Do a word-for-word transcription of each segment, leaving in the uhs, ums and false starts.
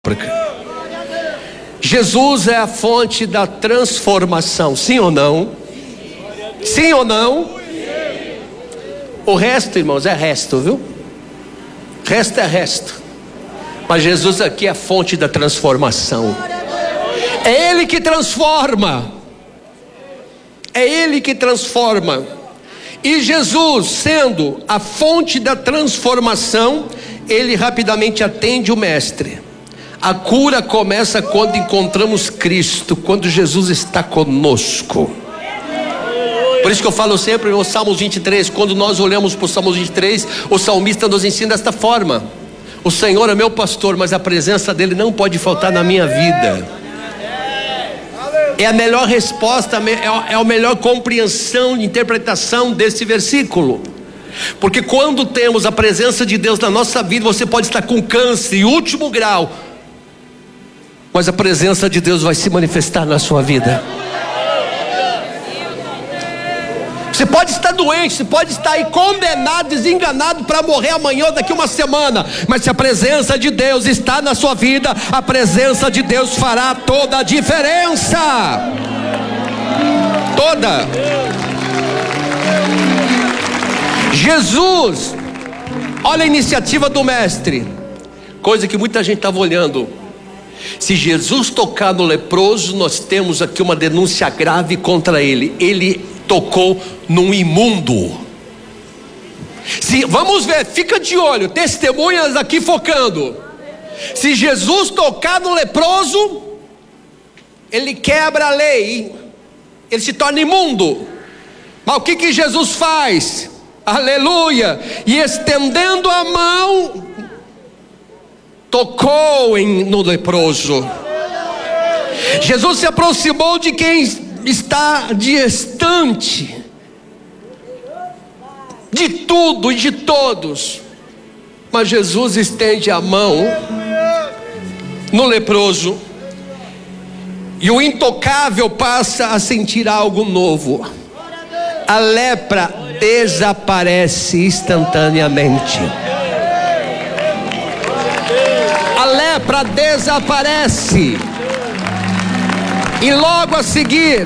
Jesus é a fonte da transformação, sim ou não? Sim ou não? O resto, irmãos, é resto, viu? Resto é resto. Mas Jesus aqui é a fonte da transformação. É Ele que transforma. É Ele que transforma. E Jesus, sendo a fonte da transformação, Ele rapidamente atende o mestre. A cura começa quando encontramos Cristo, quando Jesus está conosco. Por isso que eu falo sempre no Salmos vinte e três, quando nós olhamos para o Salmos vinte e três, o salmista nos ensina desta forma: o Senhor é meu pastor, mas a presença dele não pode faltar na minha vida. É a melhor resposta, é a melhor compreensão e interpretação desse versículo. Porque quando temos a presença de Deus na nossa vida, você pode estar com câncer em último grau, mas a presença de Deus vai se manifestar na sua vida. Você pode estar doente, você pode estar aí condenado, desenganado para morrer amanhã ou daqui uma semana, mas se a presença de Deus está na sua vida, a presença de Deus fará toda a diferença. Toda. Jesus, olha a iniciativa do mestre, coisa que muita gente estava olhando. Se Jesus tocar no leproso, nós temos aqui uma denúncia grave contra ele. Ele tocou num imundo. Se, vamos ver, fica de olho, testemunhas aqui focando. Se Jesus tocar no leproso, ele quebra a lei, ele se torna imundo. Mas o que que Jesus faz? Aleluia! E estendendo a mão, tocou em, no leproso. Jesus se aproximou de quem está distante de tudo e de todos, mas Jesus estende a mão no leproso, e o intocável passa a sentir algo novo. A lepra desaparece instantaneamente. A lepra desaparece. E logo a seguir,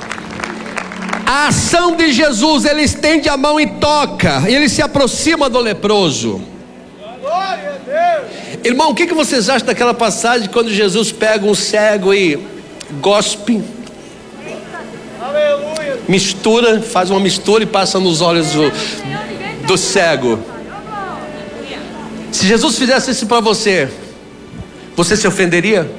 a ação de Jesus, ele estende a mão e toca, e ele se aproxima do leproso. Irmão, o que que vocês acham daquela passagem quando Jesus pega um cego e gospe, mistura, faz uma mistura e passa nos olhos do, do cego? Se Jesus fizesse isso para você, você se ofenderia?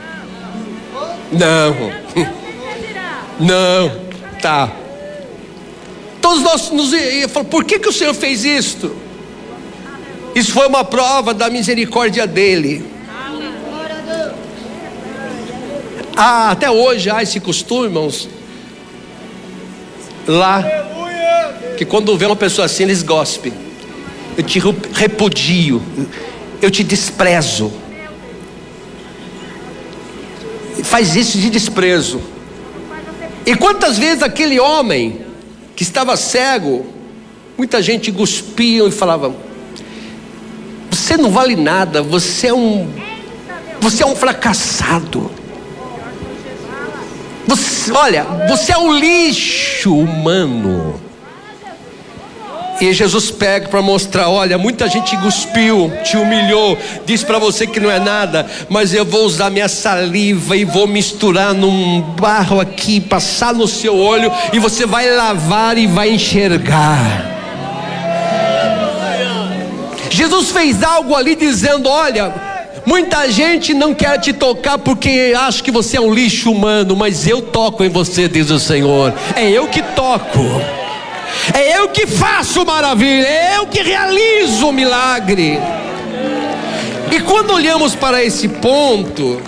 Não, não, tá. Todos nós nos falamos: por que que o Senhor fez isto? Isso foi uma prova da misericórdia dele. Ah, até hoje há esse costume, irmãos, lá, que quando vê uma pessoa assim, eles gospem. Eu te repudio, eu te desprezo. Faz isso de desprezo. E quantas vezes aquele homem que estava cego, muita gente cuspia e falava: você não vale nada, você é um você é um fracassado, você, olha, você é um lixo humano. E Jesus pega para mostrar: olha, muita gente cuspiu, te humilhou, disse para você que não é nada, mas eu vou usar minha saliva e vou misturar num barro aqui, passar no seu olho, e você vai lavar e vai enxergar. Jesus fez algo ali dizendo: olha, muita gente não quer te tocar porque acha que você é um lixo humano, mas eu toco em você, diz o Senhor. É eu que toco. É eu que faço maravilha, é eu que realizo o milagre. E quando olhamos para esse ponto,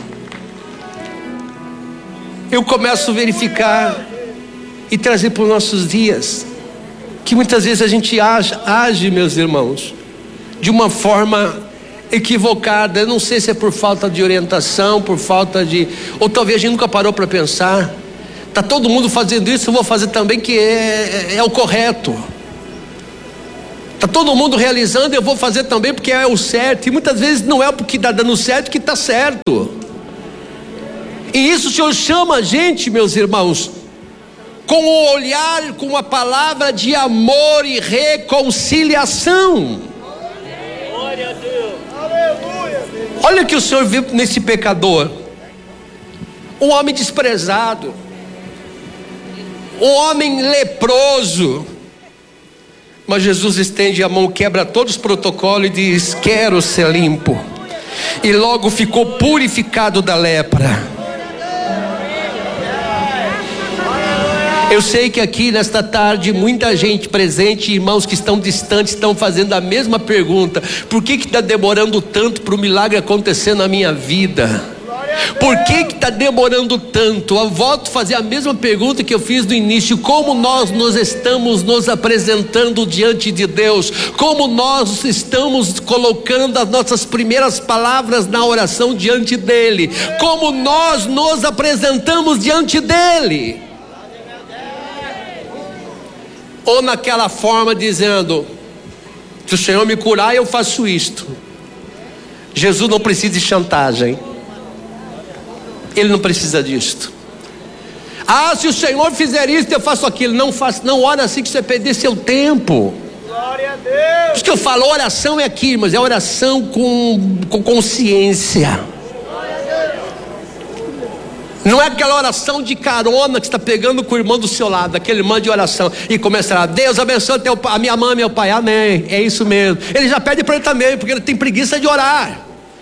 eu começo a verificar e trazer para os nossos dias, que muitas vezes a gente age, age, meus irmãos, de uma forma equivocada. Eu não sei se é por falta de orientação, por falta de, ou talvez a gente nunca parou para pensar. Está todo mundo fazendo isso, eu vou fazer também, que é, é, é o correto. Está todo mundo realizando, eu vou fazer também porque é o certo. E muitas vezes não é porque está dando certo que está certo. E isso o Senhor chama a gente, meus irmãos, com o olhar, com a palavra de amor e reconciliação. Glória a Deus. Olha o que o Senhor viu nesse pecador. Um homem desprezado, um homem leproso. Mas Jesus estende a mão, quebra todos os protocolos e diz: quero ser limpo. E logo ficou purificado da lepra. Eu sei que aqui nesta tarde muita gente presente, irmãos que estão distantes, estão fazendo a mesma pergunta: por que que está demorando tanto para o milagre acontecer na minha vida? Por que que está demorando tanto? Eu volto a fazer a mesma pergunta que eu fiz no início: como nós nos estamos nos apresentando diante de Deus? Como nós estamos colocando as nossas primeiras palavras na oração diante dEle? Como nós nos apresentamos diante dEle? Ou naquela forma dizendo: se o Senhor me curar eu faço isto. Jesus não precisa de chantagem. Ele não precisa disto. Ah, se o Senhor fizer isso, eu faço aquilo. Não faça, não ora assim que você perder seu tempo. Glória a Deus. Por isso que eu falo, oração é aqui, mas é oração com, com consciência. Não é aquela oração de carona que está pegando com o irmão do seu lado, aquele irmão de oração, e começa a: Deus abençoe teu, a minha mãe, meu pai, amém. É isso mesmo. Ele já pede para ele também, porque ele tem preguiça de orar.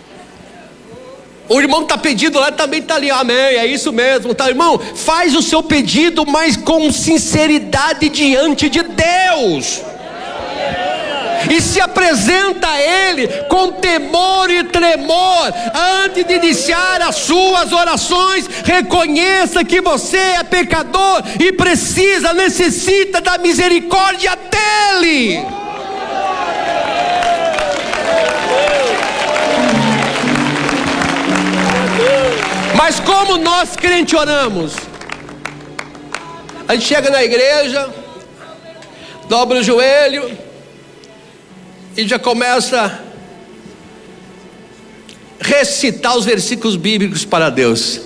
O irmão está pedindo lá, também está ali, amém, é isso mesmo, tá, irmão? Faz o seu pedido, mas com sinceridade diante de Deus. E se apresenta a Ele com temor e tremor. Antes de iniciar as suas orações, reconheça que você é pecador e precisa, necessita da misericórdia dEle. Mas como nós crentes oramos? A gente chega na igreja, dobra o joelho e já começa a recitar os versículos bíblicos para Deus.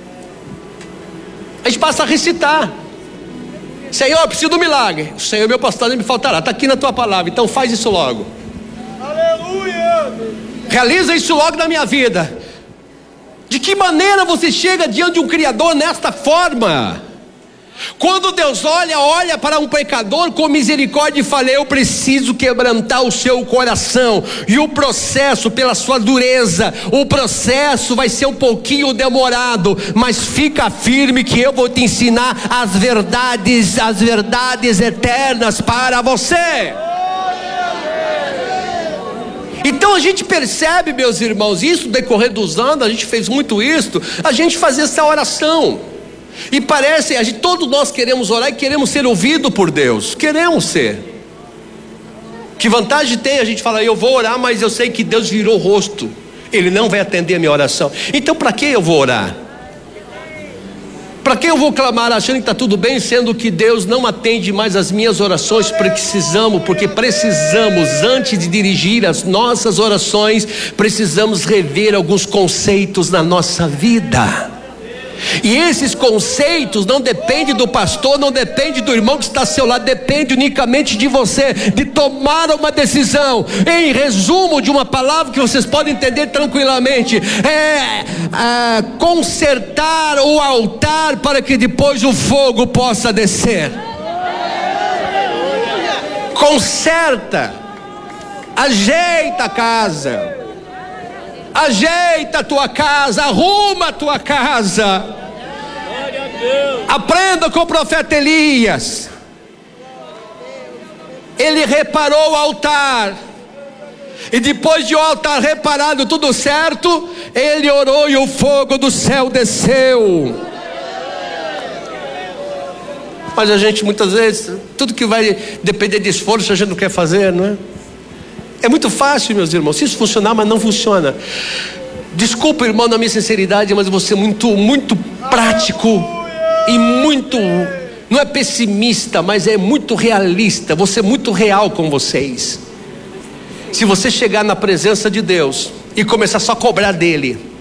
A gente passa a recitar: Senhor, eu preciso do milagre. O Senhor, meu pastor, não me faltará. Está aqui na tua palavra, então faz isso logo. Aleluia. Realiza isso logo na minha vida. De que maneira você chega diante de um Criador nesta forma? Quando Deus olha, olha para um pecador com misericórdia e fala: eu preciso quebrantar o seu coração. E o processo, pela sua dureza, o processo vai ser um pouquinho demorado, mas fica firme que eu vou te ensinar as verdades, as verdades eternas para você. Então a gente percebe, meus irmãos, isso no decorrer dos anos, a gente fez muito isso, a gente fazia essa oração. E parece, a gente, todos nós queremos orar e queremos ser ouvidos por Deus. Queremos ser. Que vantagem tem a gente falar: eu vou orar, mas eu sei que Deus virou o rosto, Ele não vai atender a minha oração. Então para que eu vou orar? Para que eu vou clamar achando que está tudo bem, sendo que Deus não atende mais as minhas orações? Precisamos, porque precisamos, antes de dirigir as nossas orações, precisamos rever alguns conceitos na nossa vida. E esses conceitos não dependem do pastor, não depende do irmão que está ao seu lado, depende unicamente de você, de tomar uma decisão. Em resumo de uma palavra que vocês podem entender tranquilamente, é, é consertar o altar para que depois o fogo possa descer. Conserta, ajeita a casa, ajeita a tua casa, arruma a tua casa. Aprenda com o profeta Elias. Ele reparou o altar, e depois de o altar reparado, tudo certo, ele orou e o fogo do céu desceu. Mas a gente muitas vezes, tudo que vai depender de esforço, a gente não quer fazer, não é? É muito fácil, meus irmãos, se isso funcionar, mas não funciona. Desculpa, irmão, na minha sinceridade, mas você é muito, muito prático e muito não é pessimista, mas é muito realista, vou ser muito real com vocês. Se você chegar na presença de Deus e começar só a cobrar dele,